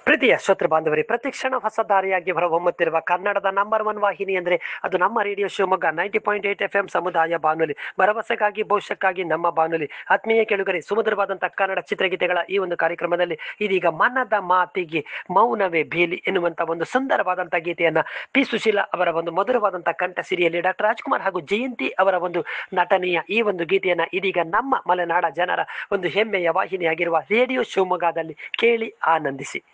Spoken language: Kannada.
ಪ್ರೀತಿಯ ಶ್ರೋತೃ ಬಾಂಧವರೇ, ಪ್ರತಿಕ್ಷಣ ಹೊಸ ದಾರಿಯಾಗಿ ಹೊರಹೊಮ್ಮುತ್ತಿರುವ ಕನ್ನಡದ ನಂಬರ್ 1 ವಾಹಿನಿ ಅಂದರೆ ಅದು ನಮ್ಮ ರೇಡಿಯೋ ಶಿವಮೊಗ್ಗ 90.8 FM ಸಮುದಾಯ ಬಾನುಲಿ. ಭರವಸೆಗಾಗಿ ಭವಿಷ್ಯಕ್ಕಾಗಿ ನಮ್ಮ ಬಾನುಲಿ. ಆತ್ಮೀಯ ಕೆಳುಗರೆ, ಸುಮಧುರವಾದಂತಹ ಕನ್ನಡ ಚಿತ್ರಗೀತೆಗಳ ಈ ಒಂದು ಕಾರ್ಯಕ್ರಮದಲ್ಲಿ ಇದೀಗ ಮನದ ಮಾತಿಗೆ ಮೌನವೇ ಬೇಲಿ ಎನ್ನುವಂತ ಒಂದು ಸುಂದರವಾದಂತಹ ಗೀತೆಯನ್ನ ಪಿ ಸುಶೀಲಾ ಅವರ ಒಂದು ಮಧುರವಾದಂತಹ ಕಂಠ ಸಿರಿಯಲ್ಲಿ ಡಾಕ್ಟರ್ ರಾಜ್ಕುಮಾರ್ ಹಾಗೂ ಜಯಂತಿ ಅವರ ಒಂದು ನಟನೆಯ ಈ ಒಂದು ಗೀತೆಯನ್ನ ಇದೀಗ ನಮ್ಮ ಮಲೆನಾಡ ಜನರ ಒಂದು ಹೆಮ್ಮೆಯ ವಾಹಿನಿಯಾಗಿರುವ ರೇಡಿಯೋ ಶಿವಮೊಗ್ಗದಲ್ಲಿ ಕೇಳಿ ಆನಂದಿಸಿ.